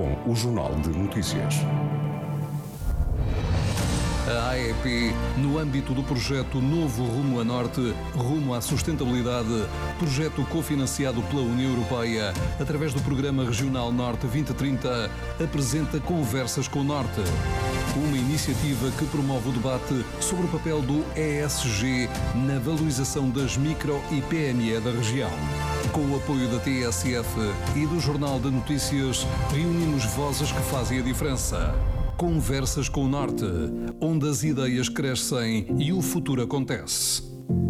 com o Jornal de Notícias. A AEP, no âmbito do projeto Novo Rumo a Norte, rumo à sustentabilidade, projeto cofinanciado pela União Europeia, através do Programa Regional Norte 2030, apresenta Conversas com o Norte. Uma iniciativa que promove o debate sobre o papel do ESG na valorização das micro e PME da região. Com o apoio da TSF e do Jornal de Notícias, reunimos vozes que fazem a diferença. Conversas com o Norte, onde as ideias crescem e o futuro acontece.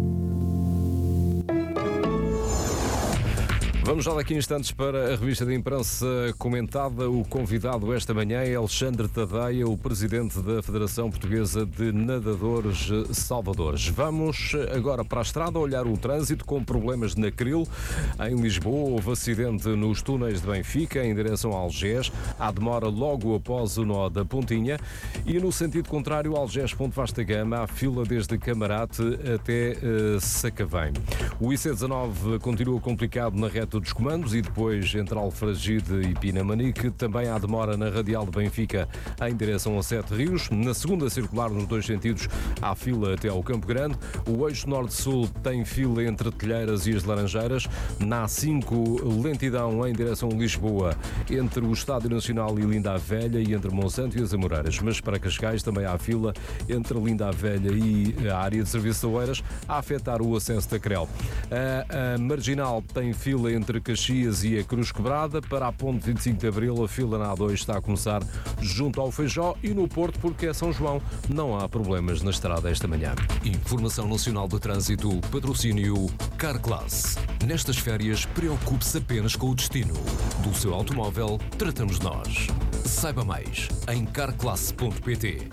Vamos já daqui a instantes para a revista de imprensa comentada. O convidado esta manhã é Alexandre Tadeia, o presidente da Federação Portuguesa de Nadadores Salvadores. Vamos agora para a estrada olhar o trânsito com problemas na Cril. Em Lisboa houve acidente nos túneis de Benfica em direção a Algés. Há demora logo após o nó da Pontinha. E no sentido contrário, Algés-Ponte Vasta Gama, há fila desde Camarate até Sacavém. O IC19 continua complicado na reta dos comandos e depois entre Alfragide e Pinamanique. Também há demora na radial de Benfica em direção a Sete Rios. Na segunda circular, nos dois sentidos, há fila até ao Campo Grande. O eixo norte-sul tem fila entre Telheiras e as Laranjeiras. Na A5, lentidão em direção a Lisboa entre o Estádio Nacional e Linda a Velha e entre Monsanto e as Amoreiras. Mas para Cascais também há fila entre Linda a Velha e a área de serviço de Oeiras, a afetar o acesso da Crel. A Marginal tem fila entre Caxias e a Cruz Quebrada. Para a ponte 25 de Abril, a fila na A2 está a começar junto ao Feijó, e no Porto, porque é São João, não há problemas na estrada esta manhã. Informação Nacional de Trânsito, patrocínio Carclass. Nestas férias, preocupe-se apenas com o destino. Do seu automóvel, tratamos nós. Saiba mais em carclass.pt.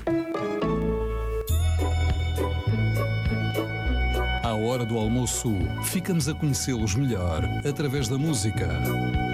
À hora do almoço, ficamos a conhecê-los melhor através da música.